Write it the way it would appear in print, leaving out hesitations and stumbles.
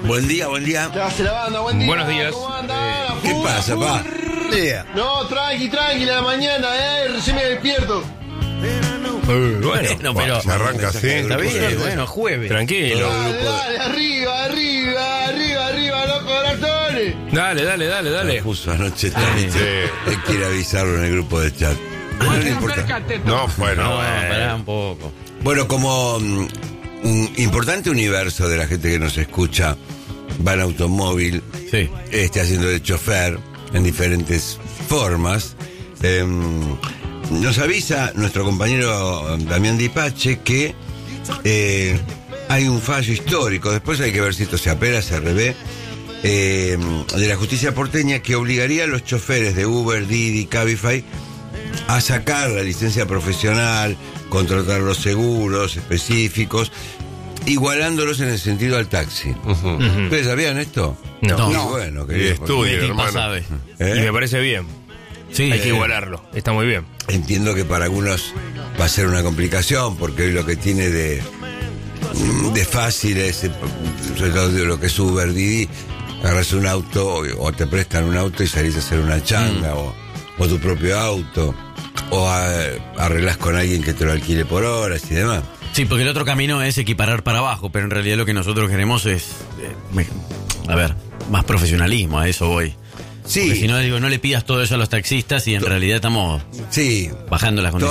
Buen día, buen día. ¿Qué hace la banda? Buen día. Buenos días. ¿Cómo anda? ¿Qué pasa, pa? Día. No, tranqui, la mañana, recién me despierto. Bueno, pero Se arranca así. está bien, bueno, jueves. Tranquilo. Dale, arriba, loco, corazones. Dale. Puso anoche también. Sí. Él quiere avisarlo en el grupo de chat. No le importa. No, bueno. No, pará un poco. Bueno, como un importante universo de la gente que nos escucha va en automóvil, Sí. haciendo de chofer en diferentes formas, nos avisa nuestro compañero Damián Dipache que hay un fallo histórico, después hay que ver si esto se apela, se revé, de la justicia porteña que obligaría a los choferes de Uber, Didi, Cabify a sacar la licencia profesional, contratar los seguros específicos, igualándolos en el sentido al taxi. ¿Ustedes sabían esto? No. Muy bueno, Y querido. estudio, Tipa hermano. sabe. ¿Eh? Y me parece bien. Sí, Hay que igualarlo. Está muy bien. Entiendo que para algunos va a ser una complicación, porque hoy lo que tiene de fácil es, sobre todo de lo que es Uber, Didi, agarras un auto o te prestan un auto y salís a hacer una changa o tu propio auto, o arreglás con alguien que te lo alquile por horas y demás. sí, porque el otro camino es equiparar para abajo, pero en realidad lo que nosotros queremos es, más profesionalismo, a eso voy. Porque Sí, si no, digo, no le pidas todo eso a los taxistas y en realidad estamos sí. bajando las condiciones.